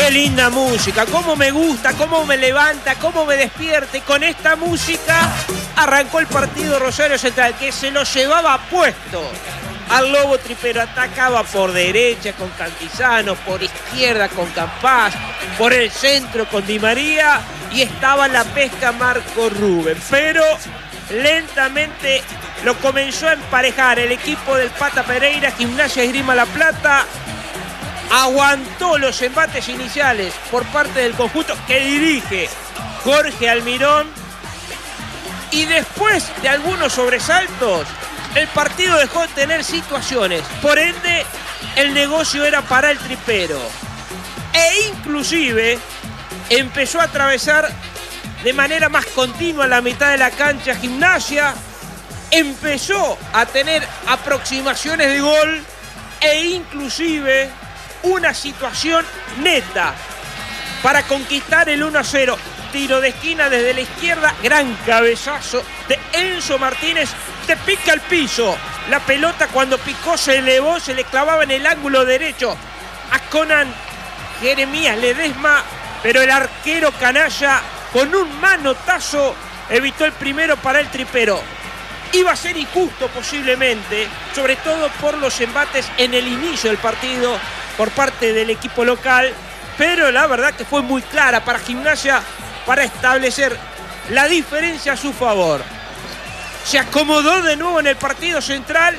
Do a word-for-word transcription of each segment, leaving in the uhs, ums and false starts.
Qué linda música, cómo me gusta, cómo me levanta, cómo me despierta. Y con esta música arrancó el partido Rosario Central, que se lo llevaba puesto al Lobo Tripero. Atacaba por derecha con Cantizano, por izquierda con Campás, por el centro con Di María y estaba la pesca Marco Rubén. Pero lentamente lo comenzó a emparejar el equipo del Pata Pereira. Gimnasia Esgrima La Plata aguantó los embates iniciales por parte del conjunto que dirige Jorge Almirón, y después de algunos sobresaltos el partido dejó de tener situaciones, por ende el negocio era para el tripero, e inclusive empezó a atravesar de manera más continua la mitad de la cancha Gimnasia, empezó a tener aproximaciones de gol e inclusive una situación neta para conquistar el uno a cero. Tiro de esquina desde la izquierda, gran cabezazo de Enzo Martínez, te pica el piso. La pelota cuando picó se elevó, se le clavaba en el ángulo derecho a Conan Jeremías Ledesma, pero el arquero canalla con un manotazo evitó el primero para el tripero. Iba a ser injusto posiblemente, sobre todo por los embates en el inicio del partido por parte del equipo local, pero la verdad que fue muy clara para Gimnasia para establecer la diferencia a su favor. Se acomodó de nuevo en el partido central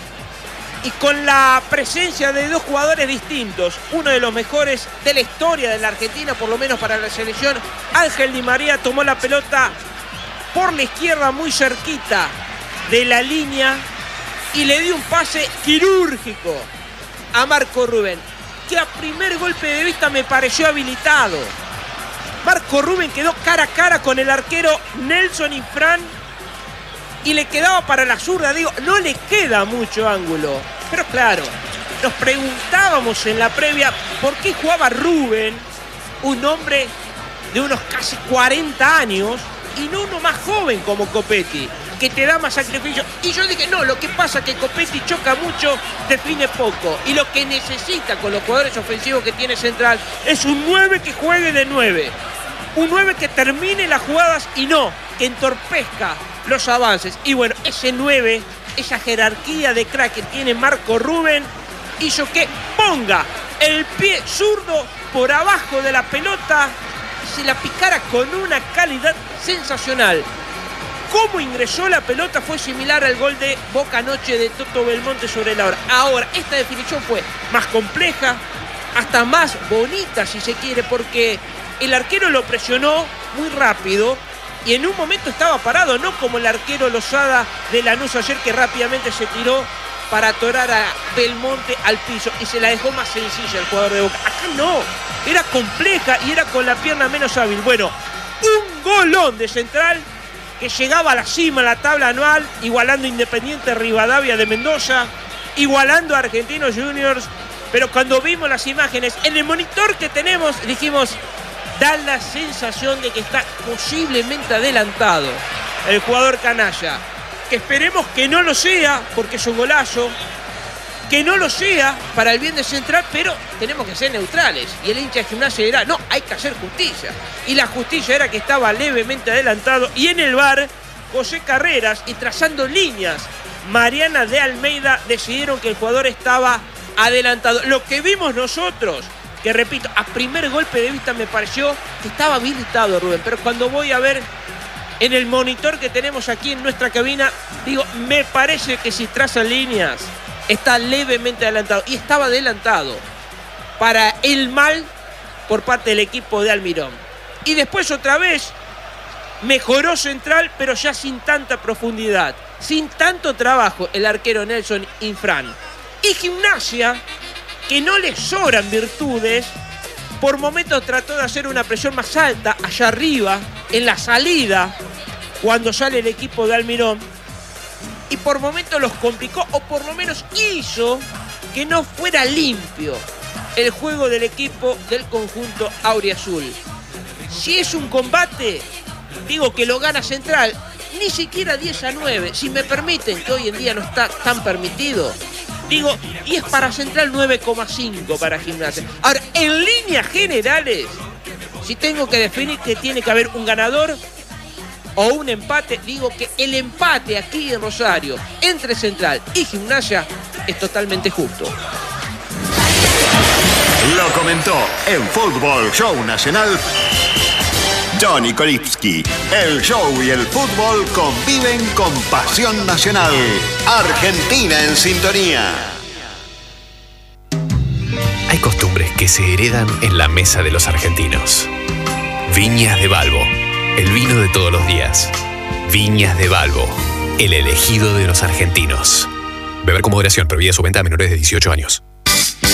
y con la presencia de dos jugadores distintos, uno de los mejores de la historia de la Argentina, por lo menos para la selección, Ángel Di María tomó la pelota por la izquierda muy cerquita de la línea y le dio un pase quirúrgico a Marco Rubén, que a primer golpe de vista me pareció habilitado. Marco Rubén quedó cara a cara con el arquero Nelson Infran y le quedaba para la zurda. Digo, no le queda mucho ángulo. Pero claro, nos preguntábamos en la previa por qué jugaba Rubén, un hombre de unos casi cuarenta años, y no uno más joven como Copetti, que te da más sacrificio. Y yo dije, no, lo que pasa es que Copetti choca mucho, define poco. Y lo que necesita con los jugadores ofensivos que tiene Central es un nueve que juegue de nueve. Un nueve que termine las jugadas y no que entorpezca los avances. Y bueno, ese nueve, esa jerarquía de crack que tiene Marco Rubén, hizo que ponga el pie zurdo por abajo de la pelota y se la picara con una calidad sensacional. Cómo ingresó la pelota fue similar al gol de Boca anoche de Toto Belmonte sobre la hora. Ahora, esta definición fue más compleja, hasta más bonita si se quiere, porque el arquero lo presionó muy rápido y en un momento estaba parado, no como el arquero Lozada de Lanús ayer, que rápidamente se tiró para atorar a Belmonte al piso y se la dejó más sencilla el jugador de Boca. Acá no, era compleja y era con la pierna menos hábil. Bueno, un golón de Central que llegaba a la cima en la tabla anual, igualando Independiente Rivadavia de Mendoza, igualando a Argentinos Juniors. Pero cuando vimos las imágenes en el monitor que tenemos, dijimos, da la sensación de que está posiblemente adelantado el jugador canalla. Que esperemos que no lo sea, porque es un golazo. Que no lo sea para el bien de Central, pero tenemos que ser neutrales. Y el hincha de Gimnasia dirá, no, hay que hacer justicia. Y la justicia era que estaba levemente adelantado. Y en el V A R, José Carreras, y trazando líneas, Mariana de Almeida decidieron que el jugador estaba adelantado. Lo que vimos nosotros, que repito, a primer golpe de vista me pareció que estaba habilitado Rubén. Pero cuando voy a ver en el monitor que tenemos aquí en nuestra cabina, digo, me parece que si trazan líneas está levemente adelantado. Y estaba adelantado para el mal por parte del equipo de Almirón. Y después otra vez mejoró Central, pero ya sin tanta profundidad, sin tanto trabajo el arquero Nelson Infran. Y Gimnasia, que no le sobran virtudes, por momentos trató de hacer una presión más alta allá arriba, en la salida, cuando sale el equipo de Almirón. Y por momentos los complicó, o por lo menos hizo que no fuera limpio el juego del equipo del conjunto auriazul. Si es un combate, digo que lo gana Central, ni siquiera diez a nueve, si me permiten, que hoy en día no está tan permitido. Digo, y es para Central nueve coma cinco para Gimnasia. Ahora, En líneas generales, si tengo que definir que tiene que haber un ganador o un empate, digo que el empate aquí en Rosario entre Central y Gimnasia es totalmente justo. Lo comentó en Fútbol Show Nacional Johnny Kolipski. El show y el fútbol conviven con pasión nacional. Argentina en sintonía. Hay costumbres que se heredan en la mesa de los argentinos. Viñas de Balbo, el vino de todos los días. Viñas de Balbo, el elegido de los argentinos. Beber con moderación, prohibida su venta a menores de dieciocho años.